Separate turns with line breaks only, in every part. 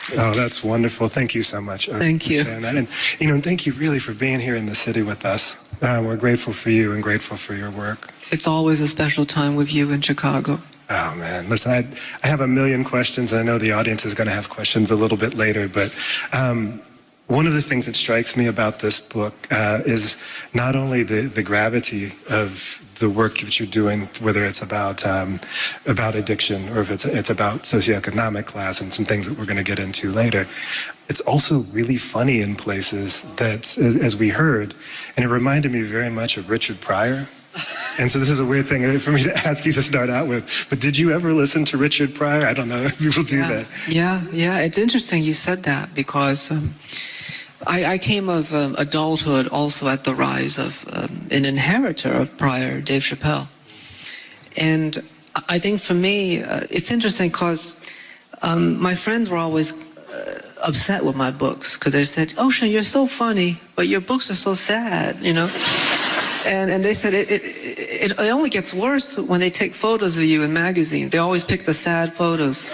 Oh, that's wonderful. Thank you so much.
Thank you.
That. And, thank you really for being here in the city with us. We're grateful for you and grateful for your work.
It's always a special time with you in Chicago.
Oh, man. Listen, I have a million questions. I know the audience is going to have questions a little bit later, but one of the things that strikes me about this book is not only the gravity of the work that you're doing, whether it's about addiction or if it's about socioeconomic class and some things that we're going to get into later. It's also really funny in places that, as we heard, and it reminded me very much of Richard Pryor. And so this is a weird thing for me to ask you to start out with, but did you ever listen to Richard Pryor? I don't know if people do that.
Yeah. It's interesting you said that because I came of adulthood also at the rise of an inheritor of Pryor, Dave Chappelle. And I think for me, it's interesting because my friends were always upset with my books because they said, Ocean, you're so funny, but your books are so sad, And they said it only gets worse when they take photos of you in magazines. They always pick the sad photos.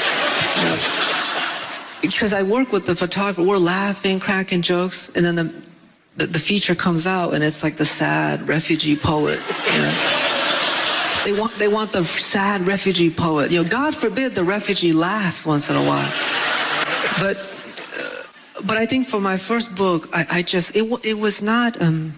Because I work with the photographer, we're laughing, cracking jokes, and then the feature comes out and it's like the sad refugee poet. They want the sad refugee poet. God forbid the refugee laughs once in a while. But I think for my first book, it was not.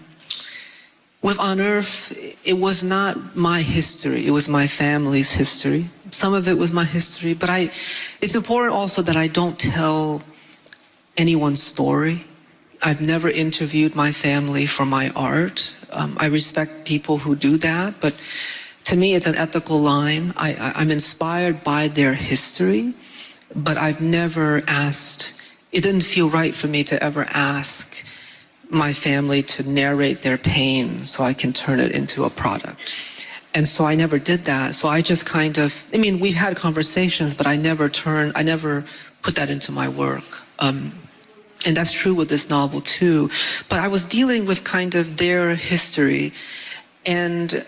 With On Earth, it was not my history. It was my family's history. Some of it was my history, but it's important also that I don't tell anyone's story. I've never interviewed my family for my art. I respect people who do that, but to me, it's an ethical line. I'm inspired by their history, but I've never asked, it didn't feel right for me to ever ask my family to narrate their pain so I can turn it into a product. And so I never did that. So I just we had conversations, but I never put that into my work. And that's true with this novel too. But I was dealing with kind of their history, and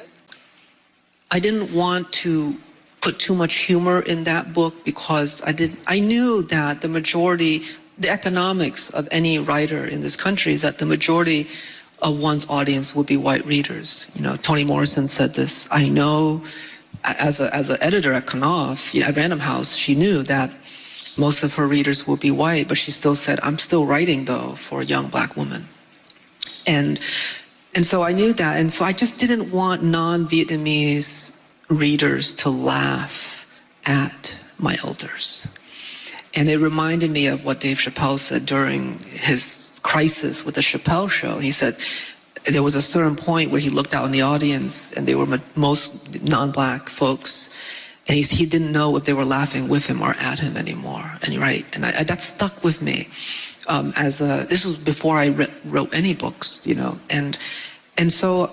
I didn't want to put too much humor in that book because I knew that the economics of any writer in this country is that the majority of one's audience will be white readers. Toni Morrison said this. I know, as an editor at Knopf, at Random House, she knew that most of her readers will be white, but she still said, I'm still writing, though, for a young black woman. And so I knew that, and so I just didn't want non-Vietnamese readers to laugh at my elders. And it reminded me of what Dave Chappelle said during his crisis with the Chappelle Show. He said there was a certain point where he looked out in the audience and they were most non-black folks, and he didn't know if they were laughing with him or at him anymore. And you're right, and that stuck with me. This was before I wrote any books, and so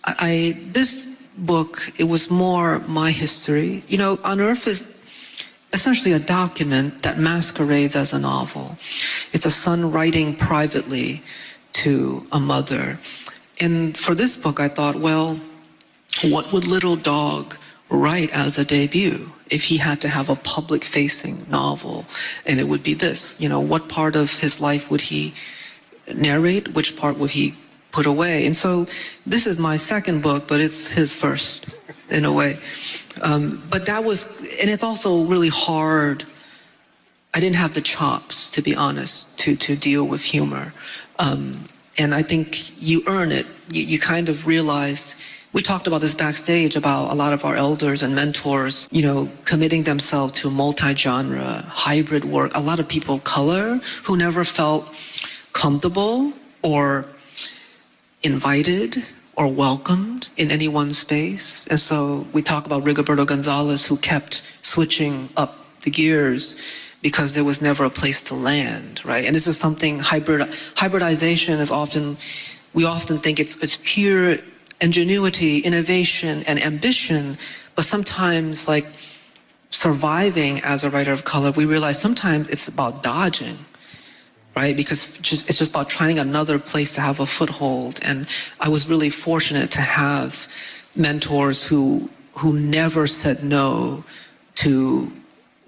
this book, it was more my history. On Earth is essentially a document that masquerades as a novel. It's a son writing privately to a mother. And for this book, I thought, well, what would Little Dog write as a debut if he had to have a public-facing novel? And it would be this, what part of his life would he narrate? Which part would he put away? And so this is my second book, but it's his first, in a way. But and it's also really hard. I didn't have the chops, to be honest, to deal with humor. And I think you earn it. You kind of realize, we talked about this backstage about a lot of our elders and mentors, committing themselves to multi-genre, hybrid work. A lot of people of color who never felt comfortable or invited or welcomed in any one space. And so we talk about Rigoberto Gonzalez, who kept switching up the gears because there was never a place to land, right? And this is something, hybridization is we often think it's pure ingenuity, innovation, and ambition, but sometimes, like surviving as a writer of color, we realize sometimes it's about dodging, right? Because it's just about trying another place to have a foothold. And I was really fortunate to have mentors who never said no to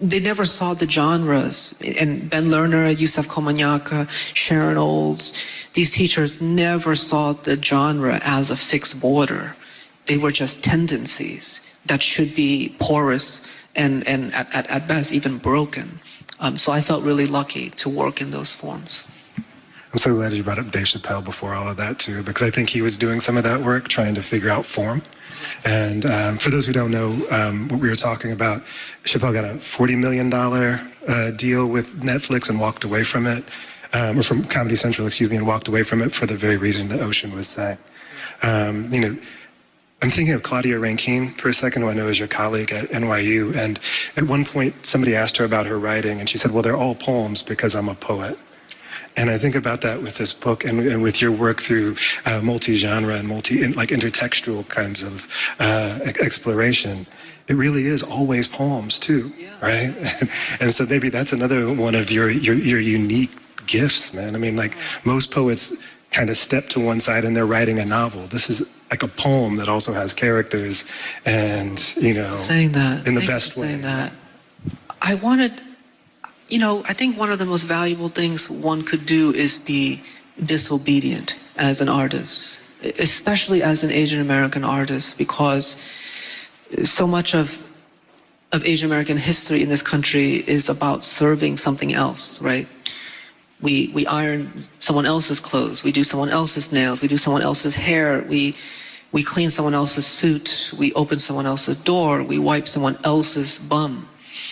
they never saw the genres. And Ben Lerner, Yusef Komanyaka, Sharon Olds, these teachers never saw the genre as a fixed border. They were just tendencies that should be porous and at best even broken. So I felt really lucky to work in those forms.
I'm so glad you brought up Dave Chappelle before all of that too, because I think he was doing some of that work trying to figure out form. And for those who don't know what we were talking about, Chappelle got a $40 million deal with Netflix and walked away from it, or from Comedy Central, excuse me, and walked away from it for the very reason that Ocean was saying. You know, I'm thinking of Claudia Rankine for a second, who I know is your colleague at NYU. And at one point, somebody asked her about her writing, and she said, well, they're all poems because I'm a poet. And I think about that with this book and with your work through multi-genre and intertextual kinds of exploration. It really is always poems too, right? And so maybe that's another one of your unique gifts, man. I mean, like most poets kind of step to one side and they're writing a novel. This is like a poem that also has characters and, you know,
saying that
in the best way.
Saying that. I wanted... You know, I think one of the most valuable things one could do is be disobedient as an artist, especially as an Asian American artist, because so much of Asian American history in this country is about serving something else, right? We iron someone else's clothes, we do someone else's nails, we do someone else's hair, we clean someone else's suit, we open someone else's door, we wipe someone else's bum.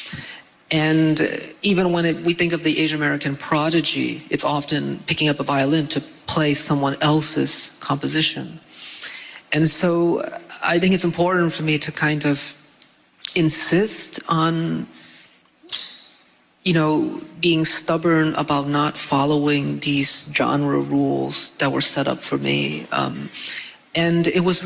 And even when we think of the Asian American prodigy, it's often picking up a violin to play someone else's composition. And so I think it's important for me to kind of insist on, you know, being stubborn about not following these genre rules that were set up for me. And it was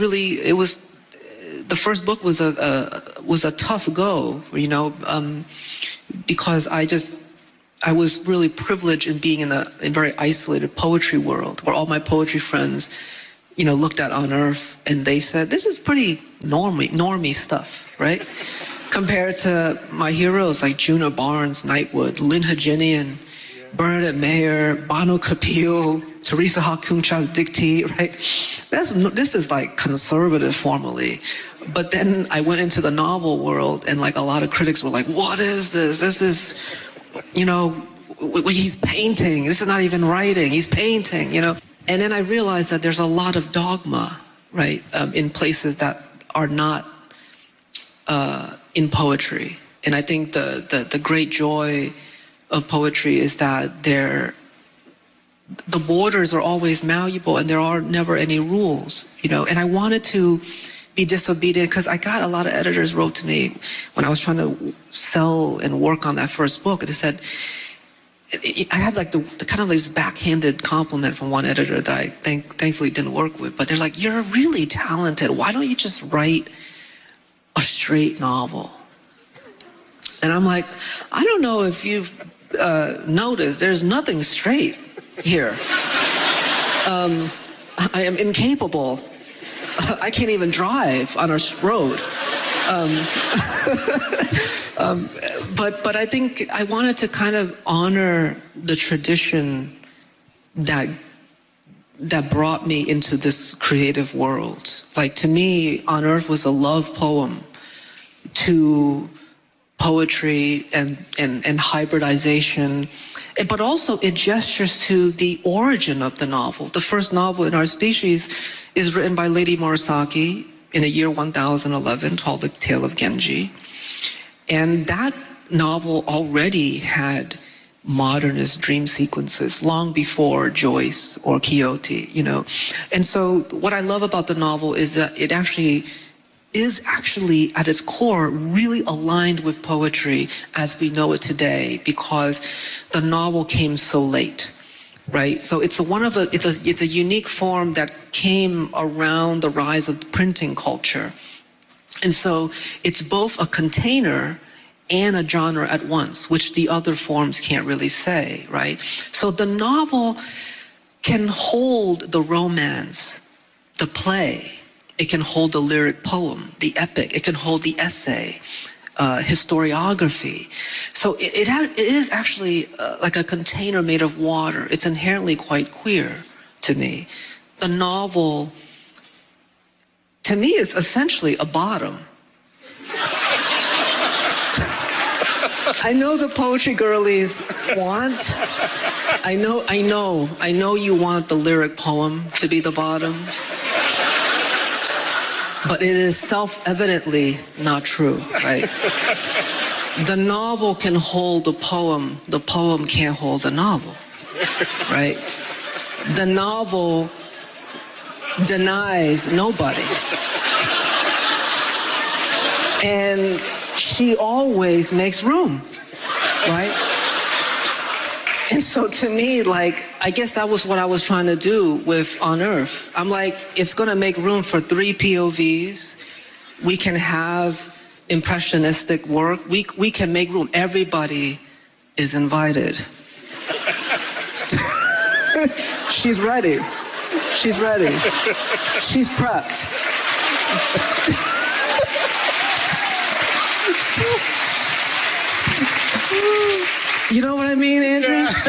the first book was a tough go, you know, because I was really privileged in being in a very isolated poetry world where all my poetry friends, you know, looked at On Earth and they said, this is pretty normie stuff, right? Compared to my heroes like Juna Barnes, Nightwood, Lynn Haginian, Bernadette Mayer, Bano Kapil, Teresa Hakungcha's Dictee, right? This is like conservative formally. But then I went into the novel world and like a lot of critics were like, what is this? This is, you know, he's painting. This is not even writing. He's painting, you know? And then I realized that there's a lot of dogma, right? In places that are not in poetry. And I think the great joy of poetry is that the borders are always malleable and there are never any rules, you know? And I wanted to be disobedient because I got a lot of editors wrote to me when I was trying to sell and work on that first book. And they said, I had like the kind of this backhanded compliment from one editor that I thankfully didn't work with, but they're like, you're really talented. Why don't you just write a straight novel? And I'm like, I don't know if you've noticed, there's nothing straight here. I am incapable. I can't even drive on a road. But I think I wanted to kind of honor the tradition that brought me into this creative world. Like to me, On Earth was a love poem to poetry and hybridization, but also it gestures to the origin of the novel. The first novel in our species is written by Lady Murasaki in the year 1011 called The Tale of Genji. And that novel already had modernist dream sequences long before Joyce or Quixote, you know. And so what I love about the novel is that it is actually at its core really aligned with poetry as we know it today because the novel came so late, right? So it's a unique form that came around the rise of printing culture. And so it's both a container and a genre at once, which the other forms can't really say, right? So the novel can hold the romance, the play, it can hold the lyric poem, the epic, it can hold the essay, historiography. So it is actually like a container made of water. It's inherently quite queer to me. The novel, to me, is essentially a bottom. I know the poetry girlies want, I know you want the lyric poem to be the bottom. But it is self-evidently not true, right? The novel can hold the poem can't hold the novel, right? The novel denies nobody. And she always makes room, right? And so to me, like, I guess that was what I was trying to do with On Earth. I'm like, it's gonna make room for 3 POVs. We can have impressionistic work. We can make room. Everybody is invited. She's ready. She's ready. She's prepped. You know what I mean, Andrew?
Yeah, I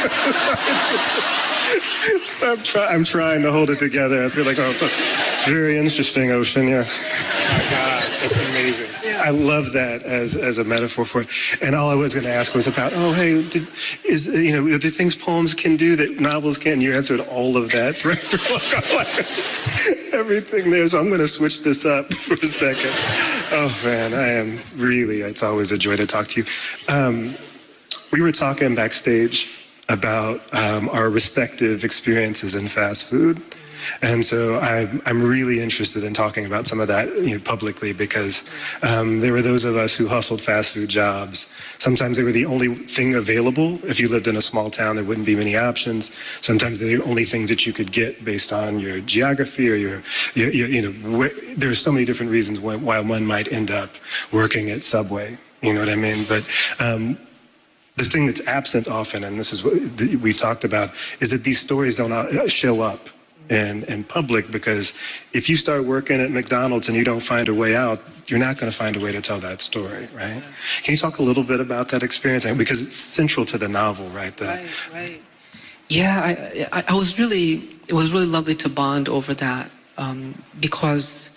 do. So I'm trying to hold it together. I feel like, oh, that's very interesting, Ocean. Yes. Oh my God, it's amazing. Yeah. I love that as a metaphor for it. And all I was going to ask was about, are there things poems can do that novels can't? You answered all of that right through everything there. So I'm going to switch this up for a second. Oh man, it's always a joy to talk to you. We were talking backstage about our respective experiences in fast food. And so I'm really interested in talking about some of that publicly, because there were those of us who hustled fast food jobs. Sometimes they were the only thing available. If you lived in a small town, there wouldn't be many options. Sometimes they're the only things that you could get based on your geography or there's so many different reasons why one might end up working at Subway. You know what I mean? But the thing that's absent often, and this is what we talked about, is that these stories don't show up in public, because if you start working at McDonald's and you don't find a way out, you're not going to find a way to tell that story, right? Can you talk a little bit about that experience? Because it's central to the novel, right?
Right. Yeah, it was really lovely to bond over that, because,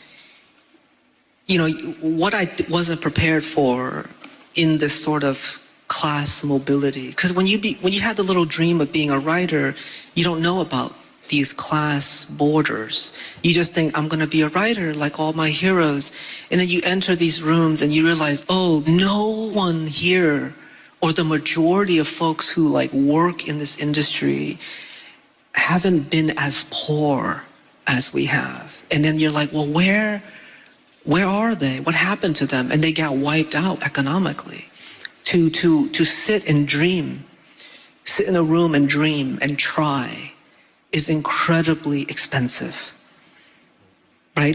what I wasn't prepared for in this sort of class mobility, because when you had the little dream of being a writer, you don't know about these class borders. You just think, I'm going to be a writer like all my heroes. And then you enter these rooms and you realize, oh, no one here, or the majority of folks who work in this industry, haven't been as poor as we have. And then you're like, well, where are they? What happened to them? And they got wiped out economically. To sit and dream, sit in a room and dream and try is incredibly expensive, right?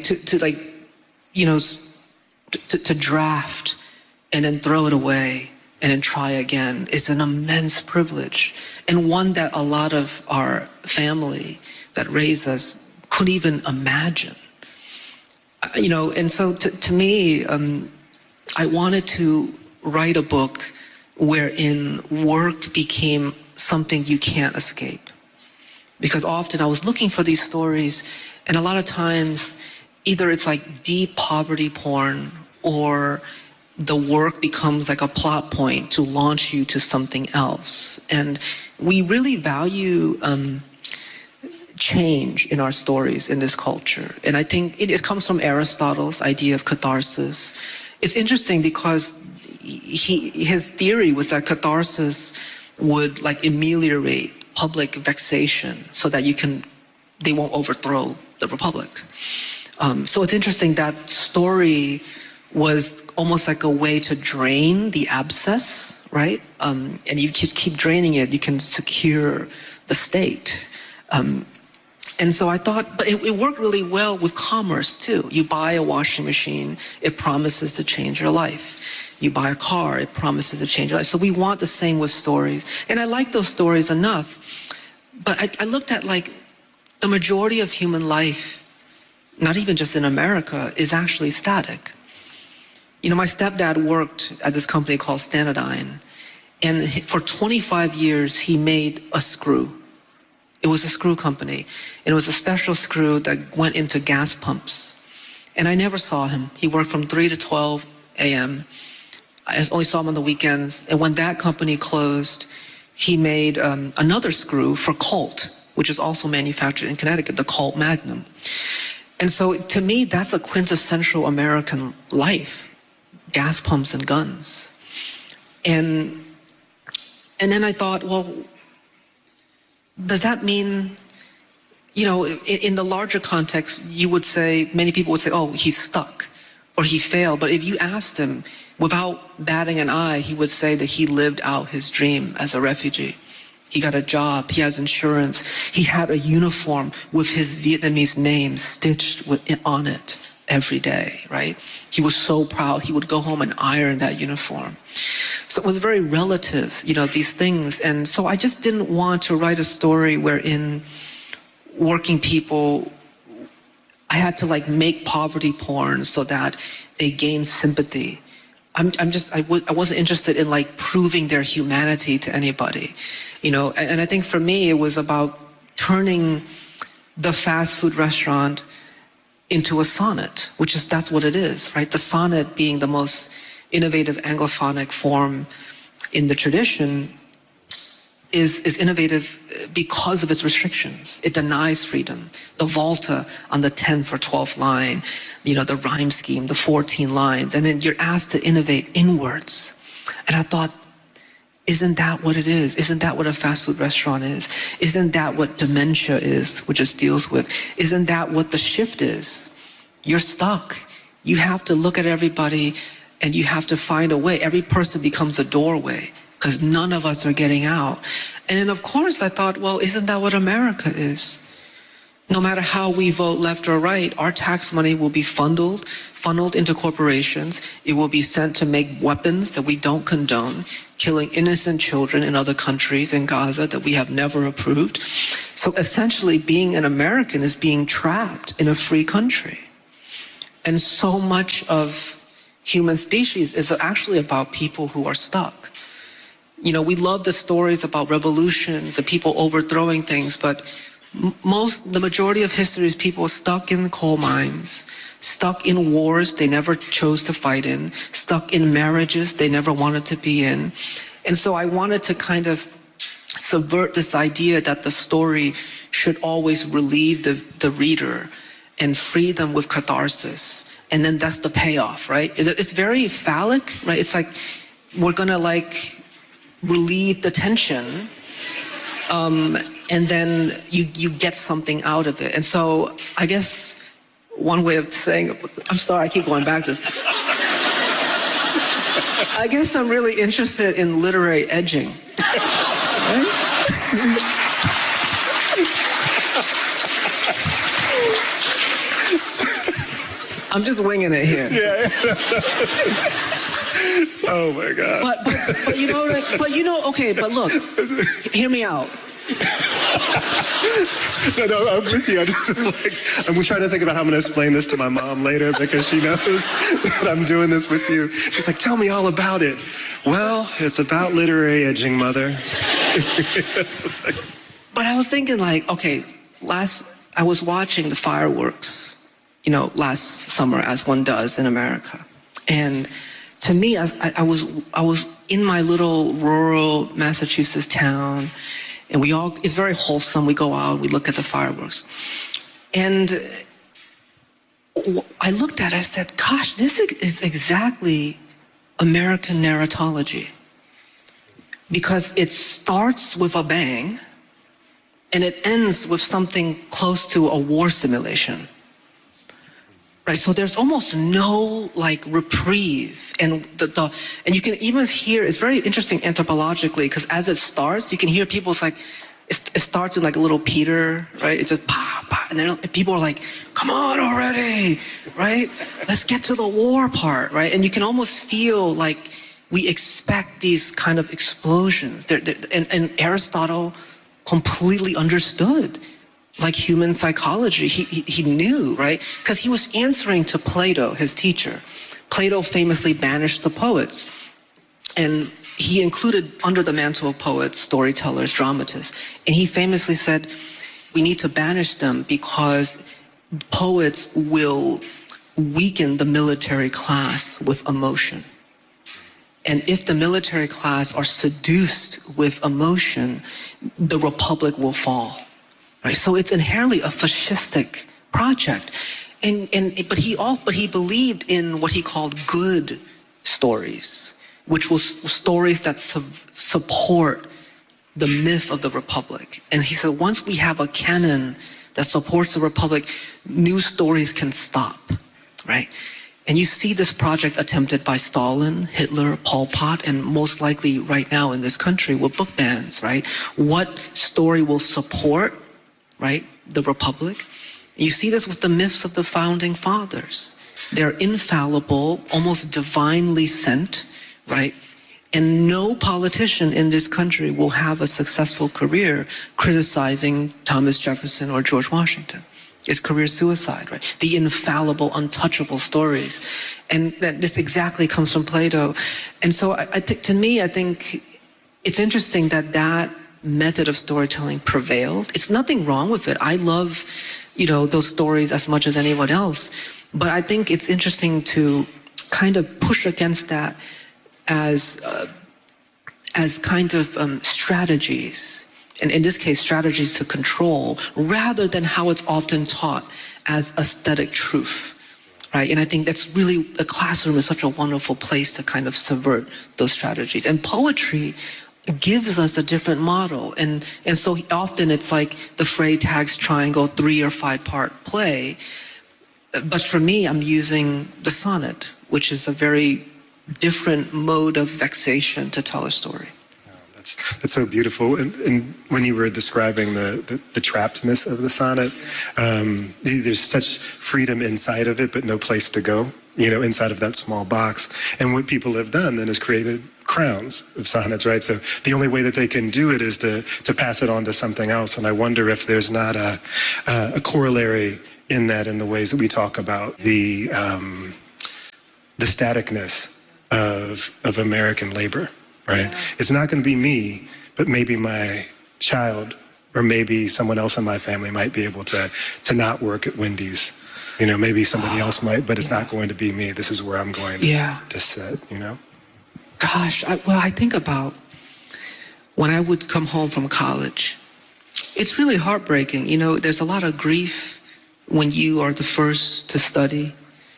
To draft and then throw it away and then try again is an immense privilege, and one that a lot of our family that raised us couldn't even imagine. And so to me, I wanted to write a book wherein work became something you can't escape. Because often I was looking for these stories, and a lot of times either it's like deep poverty porn, or the work becomes like a plot point to launch you to something else. And we really value change in our stories in this culture. And I think it comes from Aristotle's idea of catharsis. It's interesting because his theory was that catharsis would ameliorate public vexation so that they won't overthrow the republic. So it's interesting that story was almost like a way to drain the abscess, right? And you keep draining it, you can secure the state. And so I thought, but it worked really well with commerce too. You buy a washing machine, it promises to change your life. You buy a car, it promises to change your life. So we want the same with stories. And I like those stories enough. But I looked at the majority of human life, not even just in America, is actually static. You know, my stepdad worked at this company called Stanadyne, and for 25 years he made a screw. It was a screw company, and it was a special screw that went into gas pumps. And I never saw him. He worked from 3 to 12 a.m. I only saw him on the weekends. And when that company closed, he made another screw for Colt, which is also manufactured in Connecticut, the Colt Magnum. And so to me, that's a quintessential American life, gas pumps and guns. And then I thought, well, does that mean, you know, in the larger context, you would say, many people would say, oh, he's stuck or he failed. But if you asked him, without batting an eye, he would say that he lived out his dream as a refugee. He got a job, he has insurance, he had a uniform with his Vietnamese name stitched on it every day, right? He was so proud, he would go home and iron that uniform. So it was very relative, you know, these things. And so I just didn't want to write a story wherein working people, I had to like make poverty porn so that they gain sympathy. I wasn't interested in like proving their humanity to anybody, you know, and I think for me, it was about turning the fast food restaurant into a sonnet, that's what it is, right? The sonnet being the most innovative Anglophonic form in the tradition is innovative because of its restrictions. It denies freedom. The volta on the 10th or 12th line, you know, the rhyme scheme, the 14 lines, and then you're asked to innovate inwards. And I thought, isn't that what it is? Isn't that what a fast food restaurant is? Isn't that what dementia is, which it deals with? Isn't that what the shift is? You're stuck. You have to look at everybody and you have to find a way. Every person becomes a doorway, because none of us are getting out. And then, of course, I thought, well, isn't that what America is? No matter how we vote left or right, our tax money will be funneled into corporations. It will be sent to make weapons that we don't condone, killing innocent children in other countries in Gaza that we have never approved. So essentially, being an American is being trapped in a free country. And so much of human species is actually about people who are stuck. You know, we love the stories about revolutions and people overthrowing things, but the majority of history is people stuck in coal mines, stuck in wars they never chose to fight in, stuck in marriages they never wanted to be in. And so I wanted to kind of subvert this idea that the story should always relieve the reader and free them with catharsis. And then that's the payoff, right? It's very phallic, right? It's like, we're gonna like relieve the tension, and then you get something out of it. And so I guess one way of saying, I'm sorry, I keep going back to this. I guess I'm really interested in literary edging. Right? I'm just winging it here.
Yeah. Oh my God.
But you know, okay, but look, hear me out.
No, I'm with you. I'm trying to think about how I'm going to explain this to my mom later, because she knows that I'm doing this with you. She's like, tell me all about it. Well, it's about literary edging, Mother.
But I was thinking like, okay, I was watching the fireworks, you know, last summer, as one does in America. And to me, I was in my little rural Massachusetts town, and it's very wholesome. We go out, we look at the fireworks. And I looked at it, I said, gosh, this is exactly American narratology. Because it starts with a bang, and it ends with something close to a war simulation. Right, so there's almost no like reprieve, and and you can even hear, it's very interesting anthropologically, because as it starts, you can hear people's like, it starts in like a little Peter, right? It's just pa pa, and then people are like, come on already, right? Let's get to the war part, right? And you can almost feel like we expect these kind of explosions. And Aristotle completely understood like human psychology. He knew, right? Because he was answering to Plato, his teacher. Plato famously banished the poets. And he included under the mantle of poets, storytellers, dramatists. And he famously said, we need to banish them because poets will weaken the military class with emotion. And if the military class are seduced with emotion, the republic will fall. Right? So it's inherently a fascistic project. But he believed in what he called good stories, which was stories that support the myth of the republic. And he said, once we have a canon that supports the republic, new stories can stop, right? And you see this project attempted by Stalin, Hitler, Pol Pot, and most likely right now in this country with book bans, right? What story will support, right, the republic? You see this with the myths of the founding fathers. They're infallible, almost divinely sent, right? And no politician in this country will have a successful career criticizing Thomas Jefferson or George Washington. It's career suicide, right? The infallible, untouchable stories. And this exactly comes from Plato. And so to me, I think it's interesting that that method of storytelling prevailed. It's nothing wrong with it. I love, those stories as much as anyone else. But I think it's interesting to kind of push against that as kind of strategies. And in this case, strategies to control, rather than how it's often taught as aesthetic truth, right? And I think that's really, the classroom is such a wonderful place to kind of subvert those strategies. And poetry gives us a different model. And so often it's like the Freytag's Triangle 3 or 5 part play. But for me, I'm using the sonnet, which is a very different mode of vexation to tell a story.
That's so beautiful. And when you were describing the trappedness of the sonnet, there's such freedom inside of it, but no place to go, inside of that small box. And what people have done then is created crowns of sonnets, right? So the only way that they can do it is to pass it on to something else. And I wonder if there's not a corollary in that, in the ways that we talk about the staticness of American labor. Right? Yeah. It's not going to be me, but maybe my child or maybe someone else in my family might be able to not work at Wendy's. Maybe somebody else might, but it's not going to be me. This is where I'm going to sit,
Gosh, I think about when I would come home from college. It's really heartbreaking. There's a lot of grief when you are the first to study,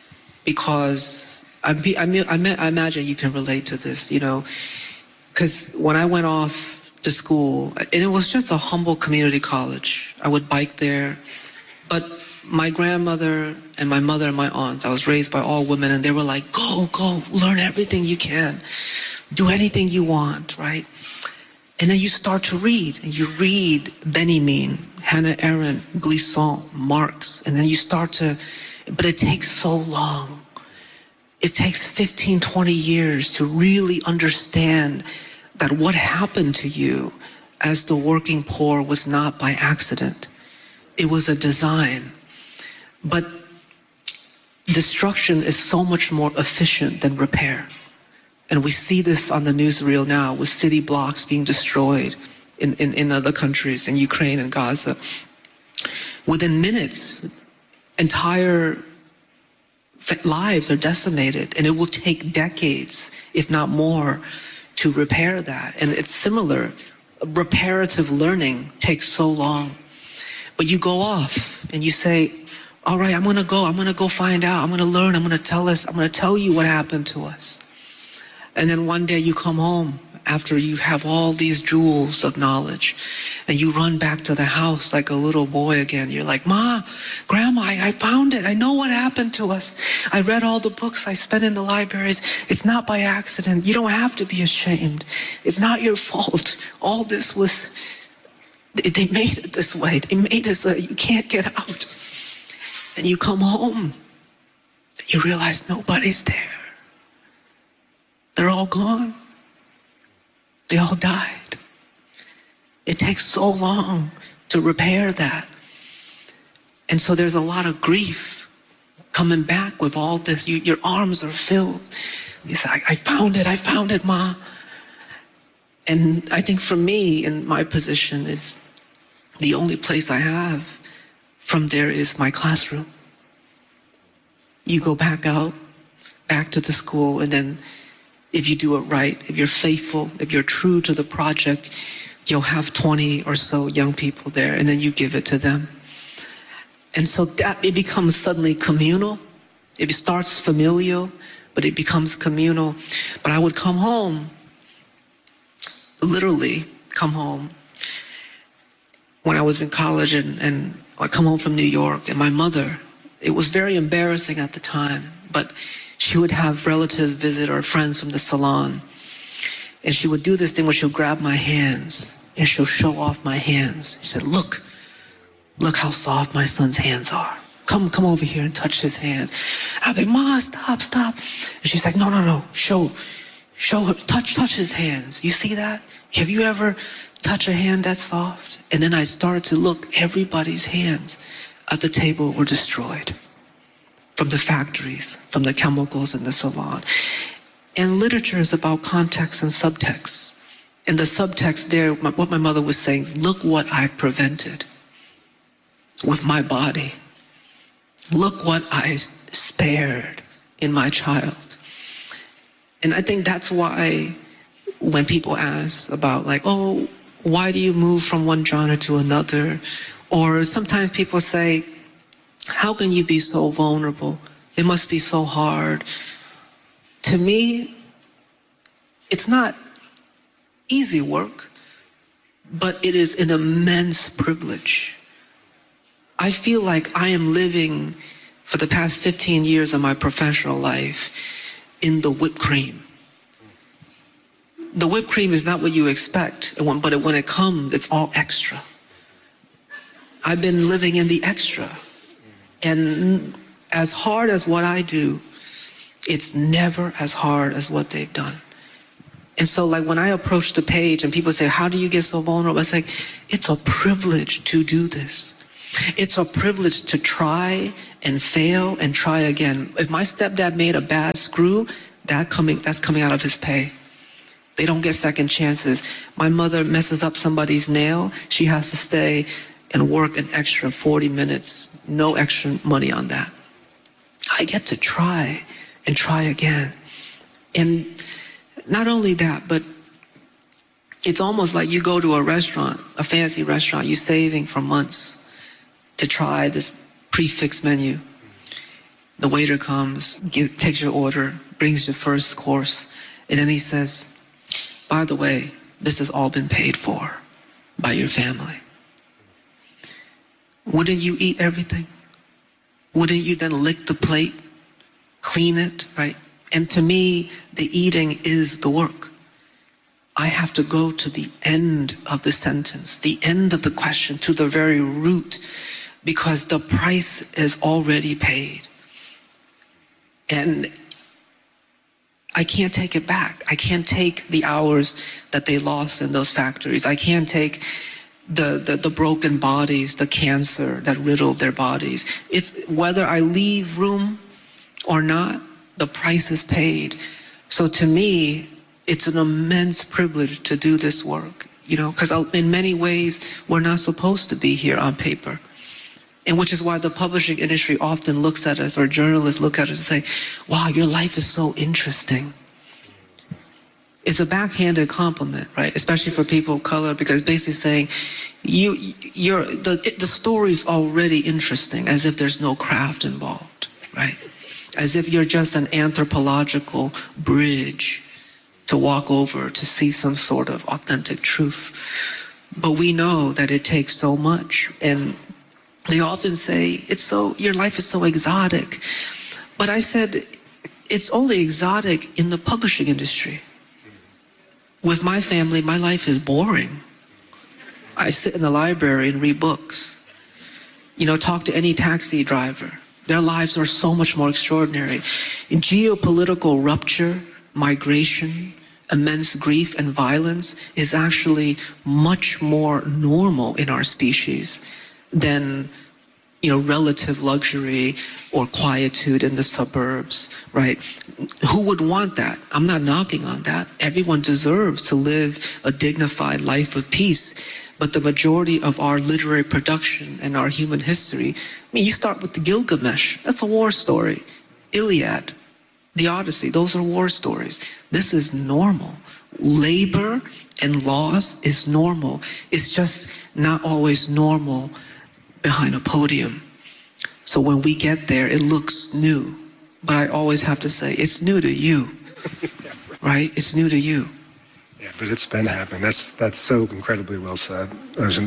because I imagine you can relate to this, because when I went off to school, and it was just a humble community college, I would bike there. But my grandmother and my mother and my aunts, I was raised by all women, and they were like, go, learn everything you can. Do anything you want, right? And then you start to read, and you read Benjamin, Hannah Arendt, Glissant, Marx, and then you start to, but it takes so long. It takes 15, 20 years to really understand that what happened to you as the working poor was not by accident. It was a design. But destruction is so much more efficient than repair. And we see this on the newsreel now with city blocks being destroyed in other countries, in Ukraine and Gaza. Within minutes, entire lives are decimated, and it will take decades, if not more, to repair that. And it's similar. Reparative learning takes so long. But you go off and you say, all right, I'm going to go find out. I'm going to learn. I'm going to tell you what happened to us. And then one day you come home after you have all these jewels of knowledge, and you run back to the house like a little boy again. You're like, Ma, Grandma, I found it. I know what happened to us. I read all the books I spent in the libraries. It's not by accident. You don't have to be ashamed. It's not your fault. All this was, they made it this way. They made it so that you can't get out. And you come home, and you realize nobody's there. They're all gone. They all died. It takes so long to repair that. And so there's a lot of grief coming back with all this. Your arms are filled. He said, I found it, Ma. And I think for me, in my position, is the only place I have from there is my classroom. You go back out, back to the school, and then if you do it right, if you're faithful, if you're true to the project, you'll have 20 or so young people there, and then you give it to them. And so that it becomes suddenly communal. It starts familial, but it becomes communal. But I would come home, literally come home, when I was in college, and I'd come home from New York, and my mother, it was very embarrassing at the time, but she would have relatives visit or friends from the salon, and she would do this thing where she'll grab my hands and she'll show off my hands. She said, look how soft my son's hands are. Come over here and touch his hands. I'd be like, Ma, stop. And she's like, no, show her, touch his hands. You see that? Have you ever touched a hand that's soft? And then I started to look, everybody's hands at the table were destroyed. From the factories, from the chemicals in the salon. And literature is about context and subtext. And the subtext there, what my mother was saying, look what I prevented with my body. Look what I spared in my child. And I think that's why when people ask about like, oh, why do you move from one genre to another? Or sometimes people say, how can you be so vulnerable? It must be so hard. To me, it's not easy work, but it is an immense privilege. I feel like I am living for the past 15 years of my professional life in the whipped cream. The whipped cream is not what you expect, but when it comes, it's all extra. I've been living in the extra. And as hard as what I do, it's never as hard as what they've done. And so like when I approach the page and people say, how do you get so vulnerable? I say, it's a privilege to do this. It's a privilege to try and fail and try again. If my stepdad made a bad screw, that's coming out of his pay. They don't get second chances. My mother messes up somebody's nail, she has to stay and work an extra 40 minutes. No extra money on that. I get to try and try again. And not only that, but it's almost like you go to a restaurant, a fancy restaurant, you're saving for months to try this prefix menu. The waiter comes, takes your order, brings your first course, and then he says, by the way, this has all been paid for by your family. Wouldn't you eat everything? Wouldn't you then lick the plate, clean it, right? And to me, the eating is the work. I have to go to the end of the sentence, the end of the question, to the very root, because the price is already paid. And I can't take it back. I can't take the hours that they lost in those factories. I can't take the broken bodies, the cancer that riddled their bodies. It's whether I leave room or not, the price is paid. So to me, it's an immense privilege to do this work, you know, because in many ways, we're not supposed to be here on paper. And which is why the publishing industry often looks at us, or journalists look at us and say, wow, your life is so interesting. It's a backhanded compliment, right? Especially for people of color, because basically saying, the story's already interesting, as if there's no craft involved, right? As if you're just an anthropological bridge to walk over to see some sort of authentic truth. But we know that it takes so much, and they often say, your life is so exotic. But I said, it's only exotic in the publishing industry. With my family, my life is boring. I sit in the library and read books. You know, talk to any taxi driver. Their lives are so much more extraordinary. In geopolitical rupture, migration, immense grief and violence is actually much more normal in our species than relative luxury or quietude in the suburbs, right? Who would want that? I'm not knocking on that. Everyone deserves to live a dignified life of peace. But the majority of our literary production and our human history, you start with the Gilgamesh. That's a war story. Iliad, the Odyssey, those are war stories. This is normal. Labor and loss is normal. It's just not always normal behind a podium. So when we get there, it looks new. But I always have to say, it's new to you, right? It's new to you.
Yeah, but it's been happening. That's so incredibly well said, Ocean.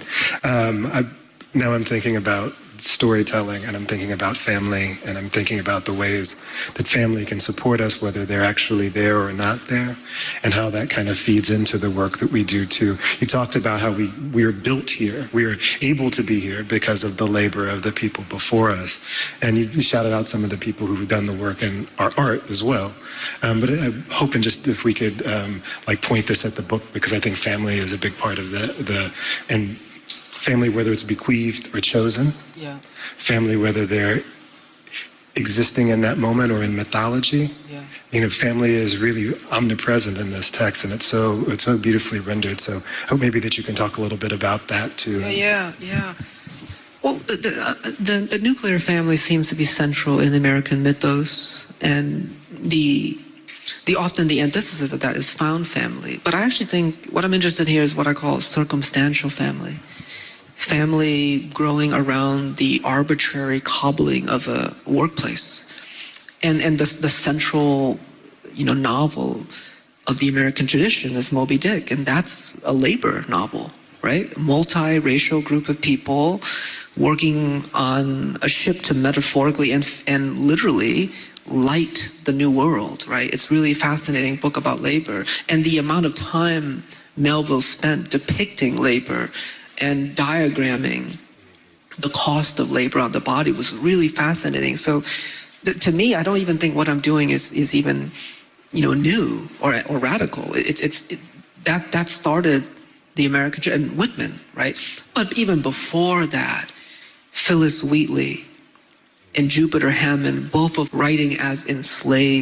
Now I'm thinking about storytelling, and I'm thinking about family, and I'm thinking about the ways that family can support us, whether they're actually there or not there, and how that kind of feeds into the work that we do too. You talked about how we were built here. We were able to be here because of the labor of the people before us. And you shouted out some of the people who've done the work in our art as well. But I'm hoping just if we could point this at the book, because I think family is a big part of and family, whether it's bequeathed or chosen.
Yeah.
Family, whether they're existing in that moment or in mythology.
Yeah.
Family is really omnipresent in this text, and it's so beautifully rendered. So I hope maybe that you can talk a little bit about that too.
Yeah. Well, the nuclear family seems to be central in American mythos, and the antithesis of that is found family. But I actually think what I'm interested in here is what I call circumstantial family. Family growing around the arbitrary cobbling of a workplace. And the central, novel of the American tradition is Moby Dick, and that's a labor novel, right? Multiracial group of people working on a ship to metaphorically and literally light the new world, right? It's really a fascinating book about labor, and the amount of time Melville spent depicting labor and diagramming the cost of labor on the body was really fascinating. So to me, I don't even think what I'm doing is even, new or radical. That started the American, and Whitman, right? But even before that, Phyllis Wheatley and Jupiter Hammond, both of writing as enslaved